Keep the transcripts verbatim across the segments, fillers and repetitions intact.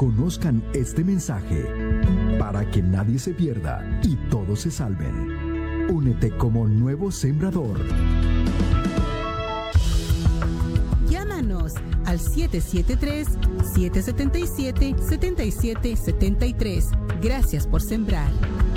conozcan este mensaje para que nadie se pierda y todos se salven. Únete como nuevo sembrador. Llámanos al siete siete tres, siete siete siete, siete siete siete tres. Gracias por sembrar.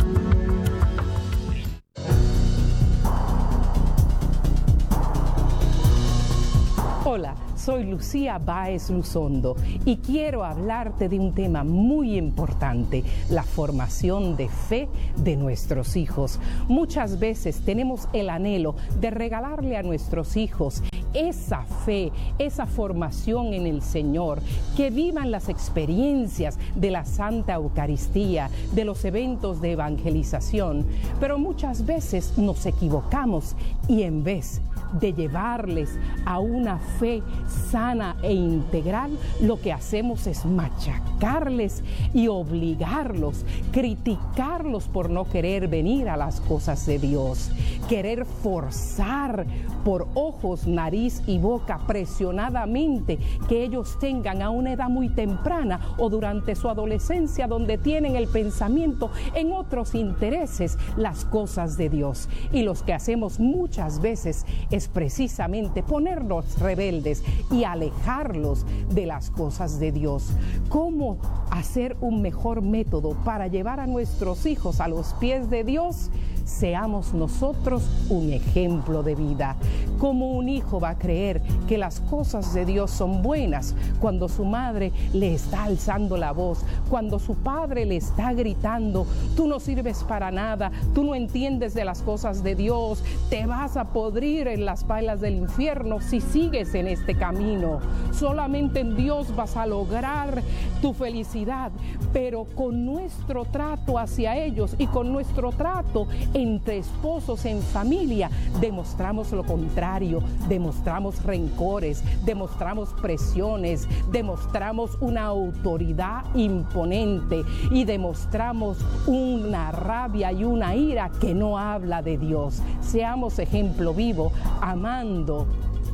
Hola, soy Lucía Báez Luzondo y quiero hablarte de un tema muy importante, la formación de fe de nuestros hijos. Muchas veces tenemos el anhelo de regalarle a nuestros hijos esa fe, esa formación en el Señor, que vivan las experiencias de la Santa Eucaristía, de los eventos de evangelización, pero muchas veces nos equivocamos y en vez de llevarles a una fe sana e integral, lo que hacemos es machacarles y obligarlos, criticarlos por no querer venir a las cosas de Dios, querer forzar por ojos, nariz y boca presionadamente que ellos tengan a una edad muy temprana o durante su adolescencia, donde tienen el pensamiento en otros intereses, las cosas de Dios. Y los que hacemos muchas veces es precisamente ponernos rebeldes y alejarlos de las cosas de Dios. ¿Cómo hacer un mejor método para llevar a nuestros hijos a los pies de Dios? Seamos nosotros un ejemplo de vida. ¿Cómo un hijo va a creer que las cosas de Dios son buenas cuando su madre le está alzando la voz, cuando su padre le está gritando: tú no sirves para nada, tú no entiendes de las cosas de Dios, te vas a podrir en las palas del infierno si sigues en este camino, solamente en Dios vas a lograr tu felicidad? Pero con nuestro trato hacia ellos y con nuestro trato entre esposos en familia, demostramos lo contrario, demostramos rencores, demostramos presiones, demostramos una autoridad imponente y demostramos una rabia y una ira que no habla de Dios. Seamos ejemplo vivo, amando,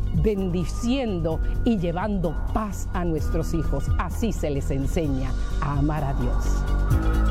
bendiciendo y llevando paz a nuestros hijos. Así se les enseña a amar a Dios.